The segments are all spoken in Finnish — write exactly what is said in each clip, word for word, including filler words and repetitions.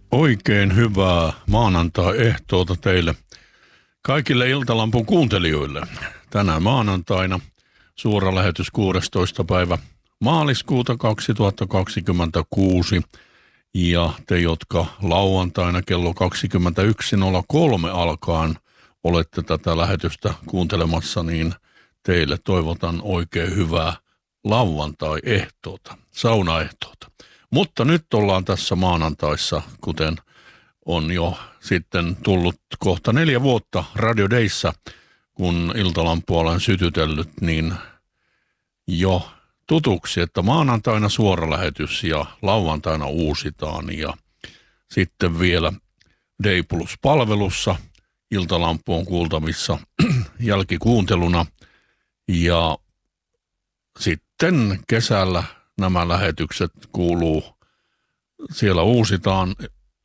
Oikein hyvää maanantai-ehtoota teille kaikille Iltalampun kuuntelijoille. Tänään maanantaina suora lähetys kuudestoista päivä maaliskuuta kaksituhattakaksikymmentäkuusi. Ja te, jotka lauantaina kello kaksikymmentäyksi nolla kolme alkaen olette tätä lähetystä kuuntelemassa, niin teille toivotan oikein hyvää lauantai-ehtoota, saunaehtoota. Mutta nyt ollaan tässä maanantaissa, kuten on jo sitten tullut kohta neljä vuotta Radio Dayssä, kun Iltalampua olen sytytellyt, niin jo tutuksi, että maanantaina suora lähetys ja lauantaina uusitaan ja sitten vielä Day Plus-palvelussa Iltalampu on kuultavissa jälkikuunteluna ja sitten kesällä nämä lähetykset kuuluu, siellä uusitaan,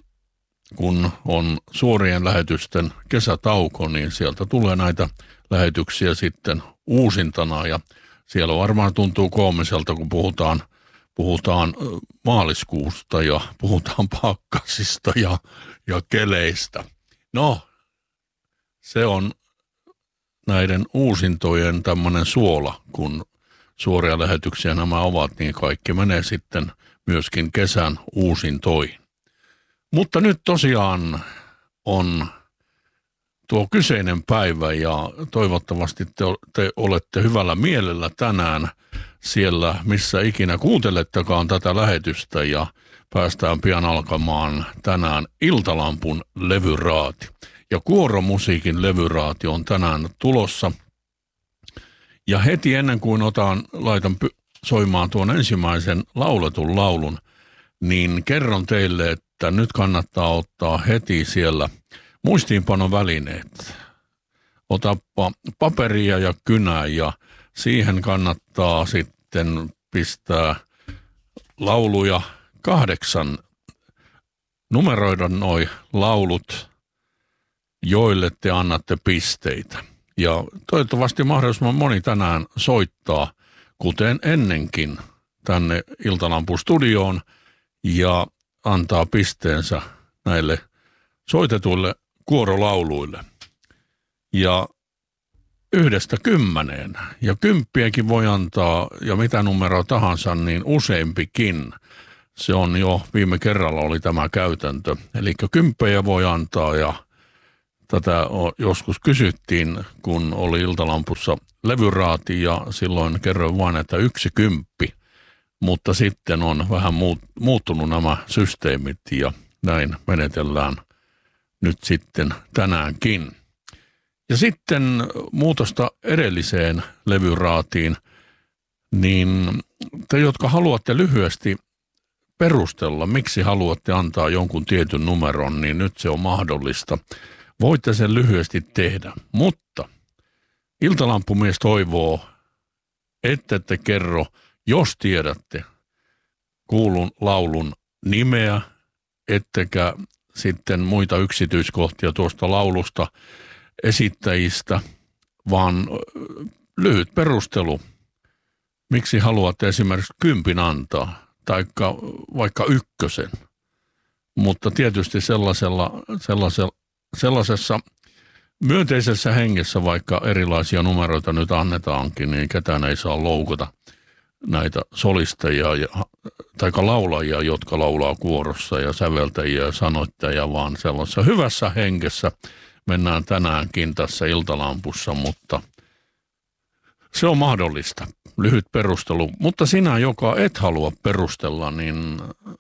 kun on suorien lähetysten kesätauko, niin sieltä tulee näitä lähetyksiä sitten uusintana ja siellä varmaan tuntuu koomiselta, kun puhutaan, puhutaan maaliskuusta ja puhutaan pakkasista ja, ja keleistä. No, se on näiden uusintojen tämmöinen suola, kun suoria lähetyksiä nämä ovat, niin kaikki menee sitten myöskin kesän uusintoihin. Mutta nyt tosiaan on tuo kyseinen päivä ja toivottavasti te, te olette hyvällä mielellä tänään siellä, missä ikinä kuuntelettekaan tätä lähetystä ja päästään pian alkamaan tänään Iltalampun levyraati. Ja kuoromusiikin levyraati on tänään tulossa. Ja heti ennen kuin otan, laitan soimaan tuon ensimmäisen lauletun laulun, niin kerron teille, että nyt kannattaa ottaa heti siellä muistiinpanovälineet. Otappa paperia ja kynää ja siihen kannattaa sitten pistää lauluja kahdeksan, numeroida noi laulut, joille te annatte pisteitä. Ja toivottavasti mahdollisimman moni tänään soittaa, kuten ennenkin, tänne Iltalampu-studioon ja antaa pisteensä näille soitetuille kuorolauluille. Ja yhdestä kymmeneen, ja kymppiäkin voi antaa, ja mitä numeroa tahansa, niin useampikin. Se on jo viime kerralla oli tämä käytäntö. Eli kymppejä voi antaa, ja tätä joskus kysyttiin, kun oli Iltalampussa levyraati, ja silloin kerroin vain, että yksi kymppi. Mutta sitten on vähän muuttunut nämä systeemit, ja näin menetellään nyt sitten tänäänkin. Ja sitten muutosta edelliseen levyraatiin, niin te, jotka haluatte lyhyesti perustella, miksi haluatte antaa jonkun tietyn numeron, niin nyt se on mahdollista. Voitte sen lyhyesti tehdä, mutta Iltalampumies toivoo, ette te kerro, jos tiedätte kuulun laulun nimeä, ettekä sitten muita yksityiskohtia tuosta laulusta esittäjistä, vaan lyhyt perustelu, miksi haluatte esimerkiksi kympin antaa, tai vaikka ykkösen. Mutta tietysti sellaisella, sellaisella, sellaisessa myönteisessä hengessä, vaikka erilaisia numeroita nyt annetaankin, niin ketään ei saa loukata näitä solistajia ja, tai laulajia, jotka laulaa kuorossa ja säveltäjiä ja sanoittajia, vaan sellaisessa hyvässä hengessä mennään tänäänkin tässä Iltalampussa, mutta se on mahdollista. Lyhyt perustelu. Mutta sinä, joka et halua perustella, niin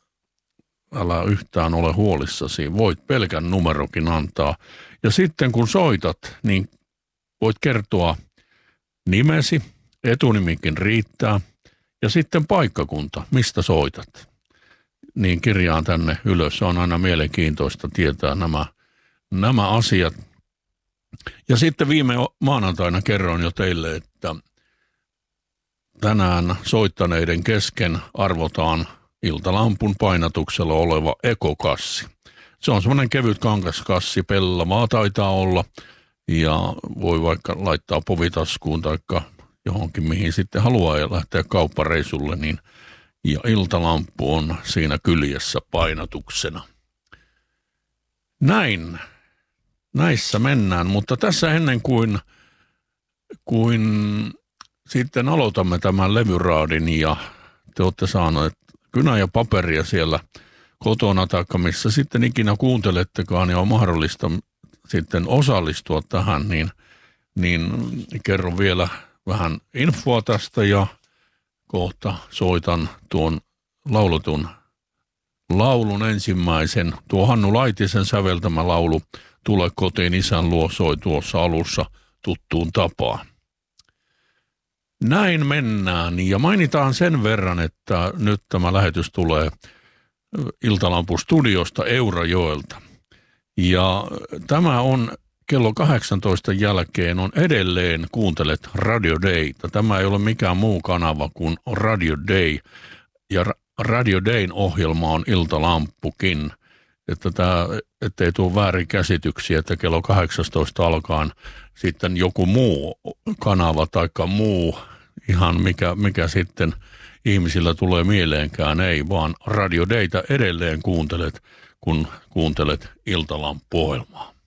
älä yhtään ole huolissasi. Voit pelkän numerokin antaa. Ja sitten kun soitat, niin voit kertoa nimesi, etunimikin riittää, ja sitten paikkakunta, mistä soitat. Niin kirjaan tänne ylös. Se on aina mielenkiintoista tietää nämä, nämä asiat. Ja sitten viime maanantaina kerroin jo teille, että tänään soittaneiden kesken arvotaan Iltalampun painatuksella oleva ekokassi. Se on semmoinen kevyt kangaskassi, pellavaa taitaa olla, ja voi vaikka laittaa povitaskuun tai johonkin, mihin sitten haluaa ja lähteä kauppareisulle, niin ja Iltalampu on siinä kyljessä painatuksena. Näin. Näissä mennään, mutta tässä ennen kuin, kuin sitten aloitamme tämän levyraadin ja te olette saaneet kynä ja paperia siellä kotona taikka missä sitten ikinä kuuntelettekaan ja on mahdollista sitten osallistua tähän, niin, niin kerron vielä vähän infoa tästä ja kohta soitan tuon laulutun laulun ensimmäisen. Tuo Hannu Laitisen säveltämä laulu Tule kotiin isän luo soi tuossa alussa tuttuun tapaan. Näin mennään ja mainitaan sen verran, että nyt tämä lähetys tulee Iltalampu-studiosta Eurajoelta. Ja tämä on kello kahdeksantoista jälkeen on edelleen kuuntelet Radio Dayta. Tämä ei ole mikään muu kanava kuin Radio Day ja Radio Dayn ohjelma on Iltalampukin. Että tämä, ettei tule väärinkäsityksiä, että kello kahdeksantoista alkaen sitten joku muu kanava tai muu ihan mikä, mikä sitten ihmisillä tulee mieleenkään, ei vaan Radio Dayta edelleen kuuntelet, kun kuuntelet Iltalampu-ohjelmaa.